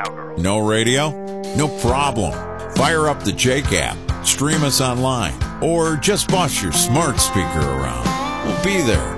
cowgirl. No radio? No problem. Fire up the Jake app, stream us online, or just boss your smart speaker around. We'll be there.